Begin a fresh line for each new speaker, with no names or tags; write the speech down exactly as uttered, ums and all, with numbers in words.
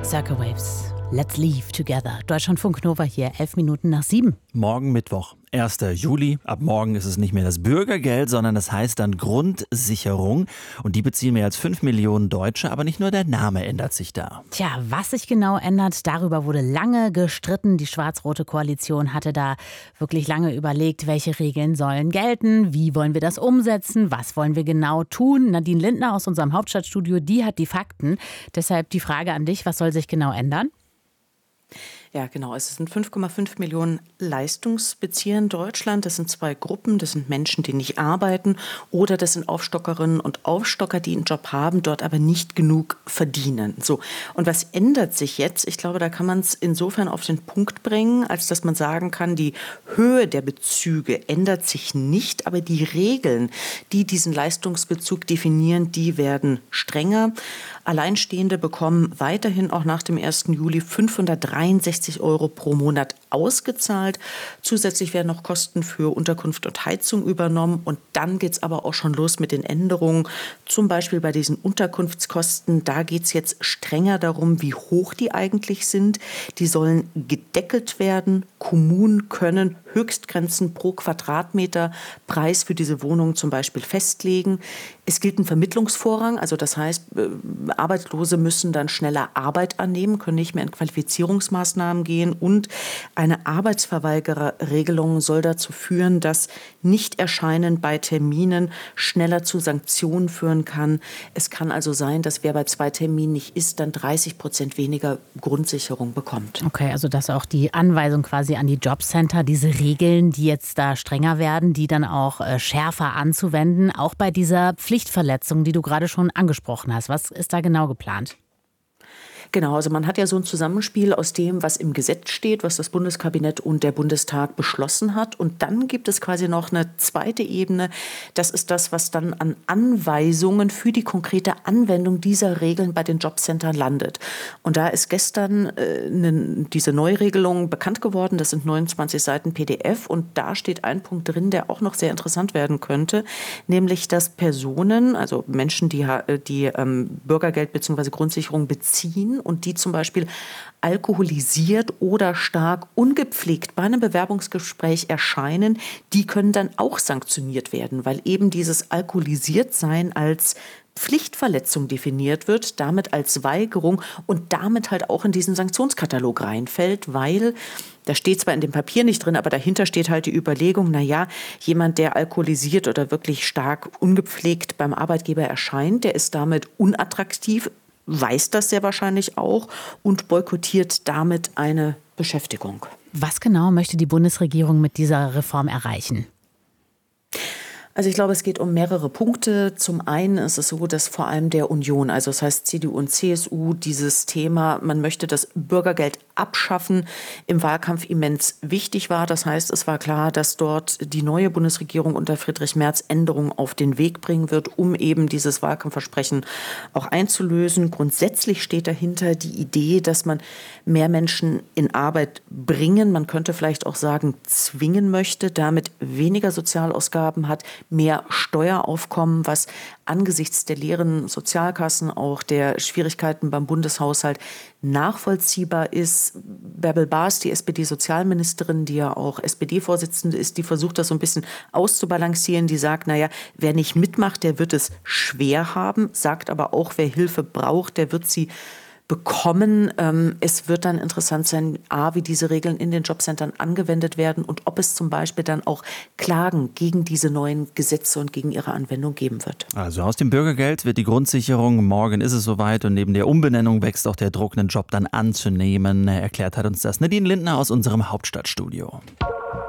Circle Waves. Let's leave together. Deutschlandfunk Nova hier, elf Minuten nach sieben.
Morgen Mittwoch, erster Juli. Ab morgen ist es nicht mehr das Bürgergeld, sondern das heißt dann Grundsicherung. Und die beziehen mehr als fünf Millionen Deutsche, aber nicht nur der Name ändert sich da.
Tja, was sich genau ändert, darüber wurde lange gestritten. Die schwarz-rote Koalition hatte da wirklich lange überlegt, welche Regeln sollen gelten, wie wollen wir das umsetzen, was wollen wir genau tun. Nadine Lindner aus unserem Hauptstadtstudio, die hat die Fakten. Deshalb die Frage an dich, was soll sich genau ändern?
Ja, genau. Es sind fünf Komma fünf Millionen Leistungsbezieher in Deutschland. Das sind zwei Gruppen. Das sind Menschen, die nicht arbeiten, oder das sind Aufstockerinnen und Aufstocker, die einen Job haben, dort aber nicht genug verdienen. So. Und was ändert sich jetzt? Ich glaube, da kann man es insofern auf den Punkt bringen, als dass man sagen kann, die Höhe der Bezüge ändert sich nicht, aber die Regeln, die diesen Leistungsbezug definieren, die werden strenger. Alleinstehende bekommen weiterhin auch nach dem ersten Juli fünfhundertdreiundsechzig Euro pro Monat ausgezahlt. Zusätzlich werden noch Kosten für Unterkunft und Heizung übernommen. Und dann geht es aber auch schon los mit den Änderungen. Zum Beispiel bei diesen Unterkunftskosten. Da geht es jetzt strenger darum, wie hoch die eigentlich sind. Die sollen gedeckelt werden. Kommunen können Höchstgrenzen pro Quadratmeter Preis für diese Wohnungen zum Beispiel festlegen. Es gilt ein Vermittlungsvorrang. Also das heißt, Arbeitslose müssen dann schneller Arbeit annehmen, können nicht mehr in Qualifizierungsmaßnahmen gehen. Und eine Arbeitsverweigererregelung soll dazu führen, dass Nichterscheinen bei Terminen schneller zu Sanktionen führen kann. Es kann also sein, dass wer bei zwei Terminen nicht ist, dann dreißig Prozent weniger Grundsicherung bekommt.
Okay, also das ist auch die Anweisung quasi an die Jobcenter, diese Regeln, die jetzt da strenger werden, die dann auch äh, schärfer anzuwenden, auch bei dieser Pflichtverletzung, die du gerade schon angesprochen hast. Was ist da genau geplant?
Genau, also man hat ja so ein Zusammenspiel aus dem, was im Gesetz steht, was das Bundeskabinett und der Bundestag beschlossen hat. Und dann gibt es quasi noch eine zweite Ebene. Das ist das, was dann an Anweisungen für die konkrete Anwendung dieser Regeln bei den Jobcentern landet. Und da ist gestern äh, ne, diese Neuregelung bekannt geworden. Das sind neunundzwanzig Seiten P D F. Und da steht ein Punkt drin, der auch noch sehr interessant werden könnte. Nämlich, dass Personen, also Menschen, die, die ähm, Bürgergeld bzw. Grundsicherung beziehen, und die zum Beispiel alkoholisiert oder stark ungepflegt bei einem Bewerbungsgespräch erscheinen, die können dann auch sanktioniert werden, weil eben dieses Alkoholisiertsein als Pflichtverletzung definiert wird, damit als Weigerung und damit halt auch in diesen Sanktionskatalog reinfällt, weil, da steht zwar in dem Papier nicht drin, aber dahinter steht halt die Überlegung, naja, jemand, der alkoholisiert oder wirklich stark ungepflegt beim Arbeitgeber erscheint, der ist damit unattraktiv, weiß das sehr wahrscheinlich auch und boykottiert damit eine Beschäftigung.
Was genau möchte die Bundesregierung mit dieser Reform erreichen?
Also ich glaube, es geht um mehrere Punkte. Zum einen ist es so, dass vor allem der Union, also das heißt C D U und C S U, dieses Thema, man möchte das Bürgergeld abschaffen, im Wahlkampf immens wichtig war. Das heißt, es war klar, dass dort die neue Bundesregierung unter Friedrich Merz Änderungen auf den Weg bringen wird, um eben dieses Wahlkampfversprechen auch einzulösen. Grundsätzlich steht dahinter die Idee, dass man mehr Menschen in Arbeit bringen, man könnte vielleicht auch sagen, zwingen möchte, damit weniger Sozialausgaben hat, mehr Steueraufkommen, was angesichts der leeren Sozialkassen, auch der Schwierigkeiten beim Bundeshaushalt nachvollziehbar ist. Bärbel Baas, die S P D-Sozialministerin, die ja auch S P D-Vorsitzende ist, die versucht das so ein bisschen auszubalancieren. Die sagt, naja, wer nicht mitmacht, der wird es schwer haben, sagt aber auch, wer Hilfe braucht, der wird sie bekommen. Es wird dann interessant sein, a, wie diese Regeln in den Jobcentern angewendet werden und ob es zum Beispiel dann auch Klagen gegen diese neuen Gesetze und gegen ihre Anwendung geben wird.
Also aus dem Bürgergeld wird die Grundsicherung. Morgen ist es soweit und neben der Umbenennung wächst auch der Druck, einen Job dann anzunehmen. Erklärt hat uns das Nadine Lindner aus unserem Hauptstadtstudio.